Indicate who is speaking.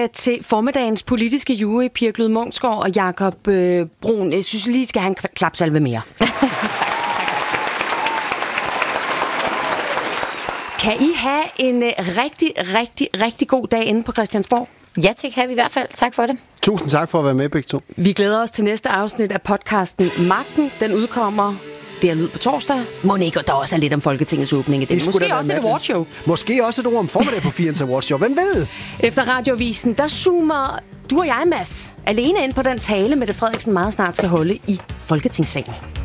Speaker 1: til formiddagens politiske jury, Pia Glud Munksgaard og Jakob Brun. Jeg synes lige, skal have en klapsalve mere. Kan I have en rigtig god dag inde på Christiansborg?
Speaker 2: Ja, det kan vi i hvert fald. Tak for det.
Speaker 3: Tusind tak for at være med, begge to.
Speaker 1: Vi glæder os til næste afsnit af podcasten Magten. Den udkommer der lyd på torsdag. Må ikke, og der også er lidt om Folketingets åbning. Det måske også et awardshow.
Speaker 3: Måske også et ord om formiddag på Firens Awardshow. Hvem ved?
Speaker 1: Efter Radioavisen, der zoomer du og jeg, Mads, alene ind på den tale, Mette Frederiksen meget snart skal holde i Folketingssalen.